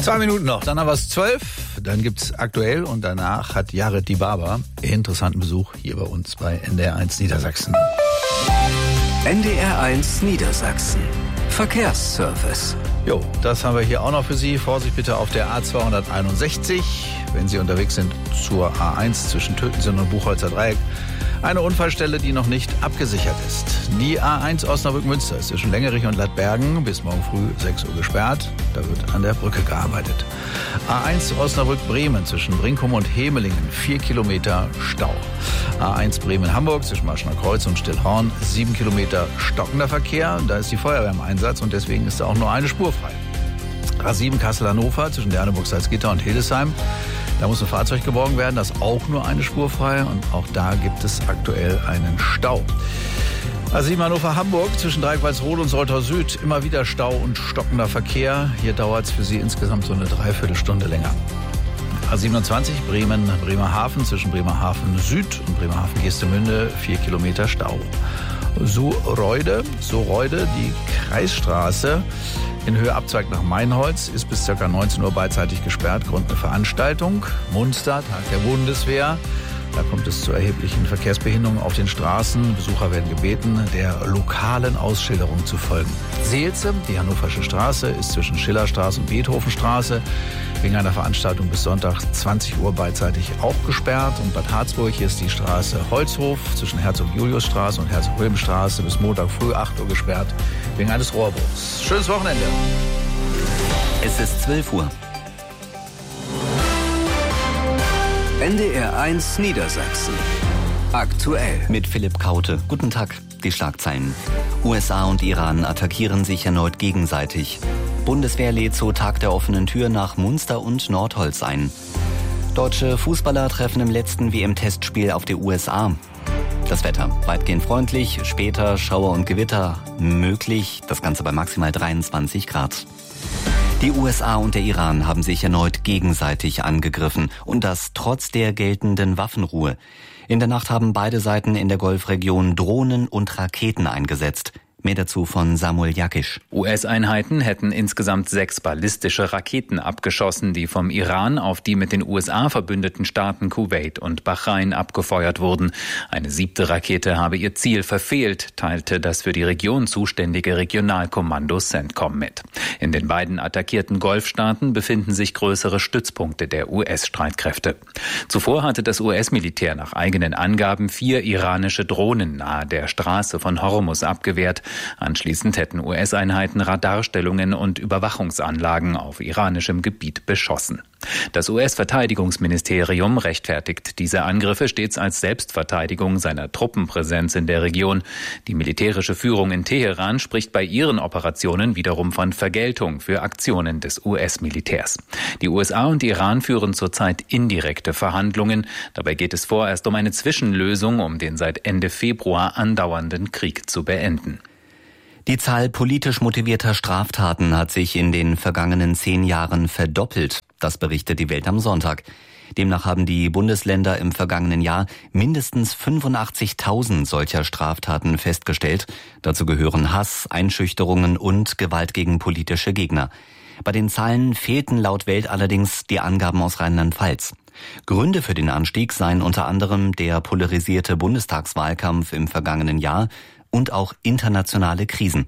2 Minuten noch, dann haben wir es 12. Dann gibt's aktuell und danach hat Jared Dibaba interessanten Besuch hier bei uns bei NDR1 Niedersachsen. NDR1 Niedersachsen. Verkehrsservice. Jo, das haben wir hier auch noch für Sie. Vorsicht bitte auf der A261, wenn Sie unterwegs sind zur A1 zwischen Tötensen und Buchholzer Dreieck. Eine Unfallstelle, die noch nicht abgesichert ist. Die A1 Osnabrück-Münster ist zwischen Längerich und Ladbergen bis morgen früh 6 Uhr gesperrt. Da wird an der Brücke gearbeitet. A1 Osnabrück-Bremen zwischen Brinkum und Hemelingen 4 Kilometer Stau. A1 Bremen-Hamburg zwischen Marschner Kreuz und Stillhorn 7 Kilometer stockender Verkehr. Da ist die Feuerwehr im Einsatz und deswegen ist da auch nur eine Spur frei. A7 Kassel-Hannover zwischen Derneburg-Salzgitter und Hildesheim. Da muss ein Fahrzeug geborgen werden, das ist auch nur eine Spur frei und auch da gibt es aktuell einen Stau. A7 Hannover-Hamburg zwischen Dreieckholzrode und Soltau Süd immer wieder Stau und stockender Verkehr. Hier dauert es für Sie insgesamt so eine Dreiviertelstunde länger. A27 Bremerhaven zwischen Bremerhaven Süd und Bremerhaven-Geestemünde 4 Kilometer Stau. Soreude, die Kreisstraße in Höhe Abzweig nach Mainholz ist bis ca. 19 Uhr beidseitig gesperrt. Grund eine Veranstaltung. Munster, Tag der Bundeswehr. Da kommt es zu erheblichen Verkehrsbehinderungen auf den Straßen. Besucher werden gebeten, der lokalen Ausschilderung zu folgen. Seelze, die Hannoversche Straße, ist zwischen Schillerstraße und Beethovenstraße wegen einer Veranstaltung bis Sonntag 20 Uhr beidseitig auch gesperrt. Und Bad Harzburg, hier ist die Straße Holzhof zwischen Herzog-Julius-Straße und Herzog-Wilhelm-Straße bis Montag früh 8 Uhr gesperrt wegen eines Rohrbruchs. Schönes Wochenende. Es ist 12 Uhr. NDR1 Niedersachsen. Aktuell. Mit Philipp Kaute. Guten Tag. Die Schlagzeilen. USA und Iran attackieren sich erneut gegenseitig. Bundeswehr lädt zu Tag der offenen Tür nach Munster und Nordholz ein. Deutsche Fußballer treffen im letzten WM-Testspiel auf die USA. Das Wetter weitgehend freundlich, später Schauer und Gewitter möglich. Das Ganze bei maximal 23 Grad. Die USA und der Iran haben sich erneut gegenseitig angegriffen und das trotz der geltenden Waffenruhe. In der Nacht haben beide Seiten in der Golfregion Drohnen und Raketen eingesetzt. Mehr dazu von Samuel Jakisch. US-Einheiten hätten insgesamt 6 ballistische Raketen abgeschossen, die vom Iran auf die mit den USA verbündeten Staaten Kuwait und Bahrain abgefeuert wurden. Eine 7. Rakete habe ihr Ziel verfehlt, teilte das für die Region zuständige Regionalkommando CENTCOM mit. In den beiden attackierten Golfstaaten befinden sich größere Stützpunkte der US-Streitkräfte. Zuvor hatte das US-Militär nach eigenen Angaben 4 iranische Drohnen nahe der Straße von Hormuz abgewehrt. Anschließend hätten US-Einheiten Radarstellungen und Überwachungsanlagen auf iranischem Gebiet beschossen. Das US-Verteidigungsministerium rechtfertigt diese Angriffe stets als Selbstverteidigung seiner Truppenpräsenz in der Region. Die militärische Führung in Teheran spricht bei ihren Operationen wiederum von Vergeltung für Aktionen des US-Militärs. Die USA und Iran führen zurzeit indirekte Verhandlungen. Dabei geht es vorerst um eine Zwischenlösung, um den seit Ende Februar andauernden Krieg zu beenden. Die Zahl politisch motivierter Straftaten hat sich in den vergangenen 10 Jahren verdoppelt. Das berichtet die Welt am Sonntag. Demnach haben die Bundesländer im vergangenen Jahr mindestens 85.000 solcher Straftaten festgestellt. Dazu gehören Hass, Einschüchterungen und Gewalt gegen politische Gegner. Bei den Zahlen fehlten laut Welt allerdings die Angaben aus Rheinland-Pfalz. Gründe für den Anstieg seien unter anderem der polarisierte Bundestagswahlkampf im vergangenen Jahr und auch internationale Krisen.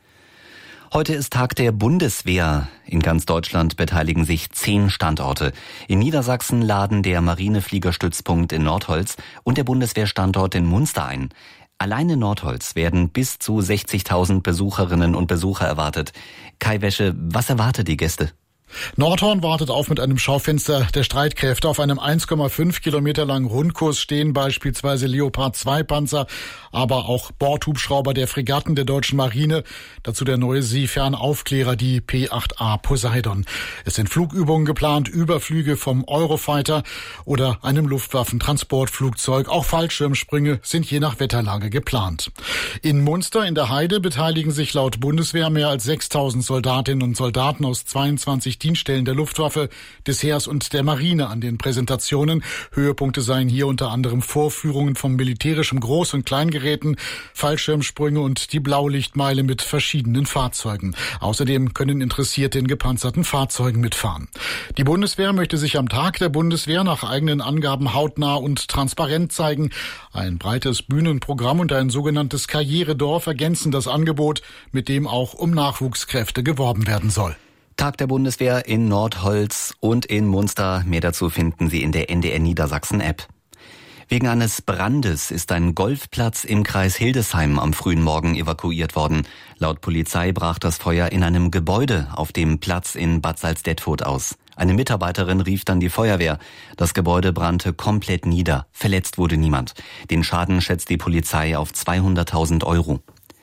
Heute ist Tag der Bundeswehr. In ganz Deutschland beteiligen sich 10 Standorte. In Niedersachsen laden der Marinefliegerstützpunkt in Nordholz und der Bundeswehrstandort in Munster ein. Allein in Nordholz werden bis zu 60.000 Besucherinnen und Besucher erwartet. Kai Wäsche, was erwartet die Gäste? Nordhorn wartet auf mit einem Schaufenster der Streitkräfte. Auf einem 1,5 Kilometer langen Rundkurs stehen beispielsweise Leopard-2-Panzer, aber auch Bordhubschrauber der Fregatten der deutschen Marine. Dazu der neue Seefernaufklärer, die P-8A Poseidon. Es sind Flugübungen geplant, Überflüge vom Eurofighter oder einem Luftwaffentransportflugzeug. Auch Fallschirmsprünge sind je nach Wetterlage geplant. In Munster in der Heide beteiligen sich laut Bundeswehr mehr als 6.000 Soldatinnen und Soldaten aus 22 Dienststellen der Luftwaffe, des Heers und der Marine an den Präsentationen. Höhepunkte seien hier unter anderem Vorführungen von militärischem Groß- und Kleingeräten, Fallschirmsprünge und die Blaulichtmeile mit verschiedenen Fahrzeugen. Außerdem können Interessierte in gepanzerten Fahrzeugen mitfahren. Die Bundeswehr möchte sich am Tag der Bundeswehr nach eigenen Angaben hautnah und transparent zeigen. Ein breites Bühnenprogramm und ein sogenanntes Karrieredorf ergänzen das Angebot, mit dem auch um Nachwuchskräfte geworben werden soll. Tag der Bundeswehr in Nordholz und in Munster. Mehr dazu finden Sie in der NDR Niedersachsen App. Wegen eines Brandes ist ein Golfplatz im Kreis Hildesheim am frühen Morgen evakuiert worden. Laut Polizei brach das Feuer in einem Gebäude auf dem Platz in Bad Salzdetfurt aus. Eine Mitarbeiterin rief dann die Feuerwehr. Das Gebäude brannte komplett nieder. Verletzt wurde niemand. Den Schaden schätzt die Polizei auf 200.000 €.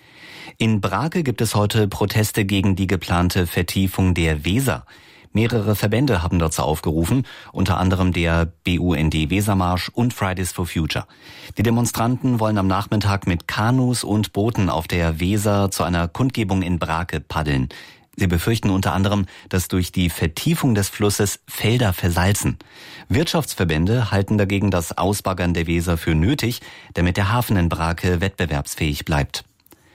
In Brake gibt es heute Proteste gegen die geplante Vertiefung der Weser. Mehrere Verbände haben dazu aufgerufen, unter anderem der BUND Wesermarsch und Fridays for Future. Die Demonstranten wollen am Nachmittag mit Kanus und Booten auf der Weser zu einer Kundgebung in Brake paddeln. Sie befürchten unter anderem, dass durch die Vertiefung des Flusses Felder versalzen. Wirtschaftsverbände halten dagegen das Ausbaggern der Weser für nötig, damit der Hafen in Brake wettbewerbsfähig bleibt.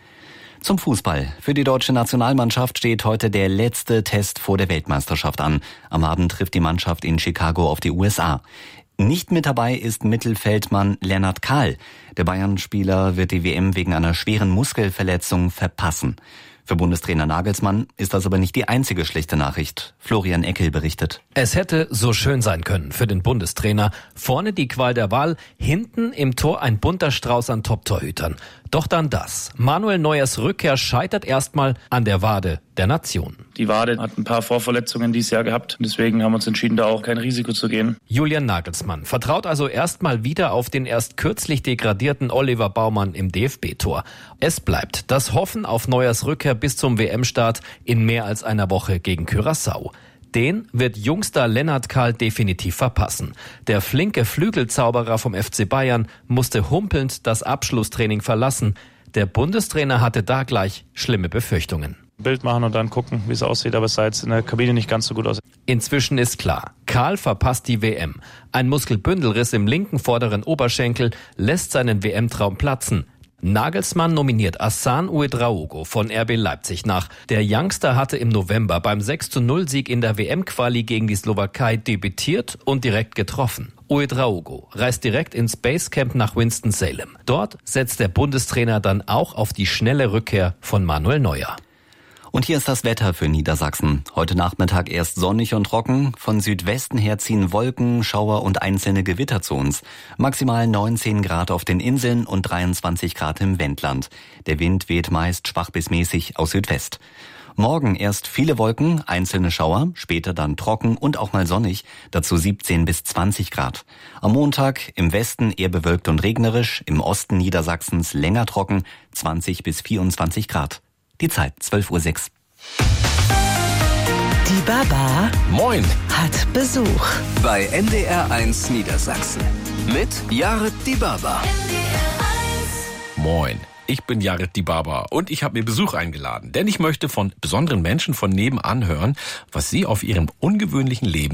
Zum Fußball. Für die deutsche Nationalmannschaft steht heute der letzte Test vor der Weltmeisterschaft an. Am Abend trifft die Mannschaft in Chicago auf die USA. Nicht mit dabei ist Mittelfeldmann Lennart Kahl. Der Bayern-Spieler wird die WM wegen einer schweren Muskelverletzung verpassen. Für Bundestrainer Nagelsmann ist das aber nicht die einzige schlechte Nachricht. Florian Eckel berichtet. Es hätte so schön sein können für den Bundestrainer. Vorne die Qual der Wahl, hinten im Tor ein bunter Strauß an Top-Torhütern. Doch dann das. Manuel Neuers Rückkehr scheitert erstmal an der Wade der Nation. Die Wade hat ein paar Vorverletzungen dieses Jahr gehabt. Deswegen haben wir uns entschieden, da auch kein Risiko zu gehen. Julian Nagelsmann vertraut also erstmal wieder auf den erst kürzlich degradierten Oliver Baumann im DFB-Tor. Es bleibt das Hoffen auf Neuers Rückkehr bis zum WM-Start in mehr als einer Woche gegen Curaçao. Den wird Jungstar Lennart Kahl definitiv verpassen. Der flinke Flügelzauberer vom FC Bayern musste humpelnd das Abschlusstraining verlassen. Der Bundestrainer hatte da gleich schlimme Befürchtungen. Bild machen und dann gucken, wie es aussieht, aber es sah jetzt in der Kabine nicht ganz so gut aus. Inzwischen ist klar, Kahl verpasst die WM. Ein Muskelbündelriss im linken vorderen Oberschenkel lässt seinen WM-Traum platzen. Nagelsmann nominiert Hassan Ouedraogo von RB Leipzig nach. Der Youngster hatte im November beim 6:0-Sieg in der WM-Quali gegen die Slowakei debütiert und direkt getroffen. Ouedraogo reist direkt ins Basecamp nach Winston-Salem. Dort setzt der Bundestrainer dann auch auf die schnelle Rückkehr von Manuel Neuer. Und hier ist das Wetter für Niedersachsen. Heute Nachmittag erst sonnig und trocken. Von Südwesten her ziehen Wolken, Schauer und einzelne Gewitter zu uns. Maximal 19 Grad auf den Inseln und 23 Grad im Wendland. Der Wind weht meist schwach bis mäßig aus Südwest. Morgen erst viele Wolken, einzelne Schauer, später dann trocken und auch mal sonnig, dazu 17 bis 20 Grad. Am Montag im Westen eher bewölkt und regnerisch, im Osten Niedersachsens länger trocken, 20 bis 24 Grad. Die Zeit 12:06 Uhr. Die Baba Moin hat Besuch bei NDR1 Niedersachsen mit Jared die Baba. Moin, ich bin Jared die Baba und ich habe mir Besuch eingeladen, denn ich möchte von besonderen Menschen von nebenan hören, was sie auf ihrem ungewöhnlichen Leben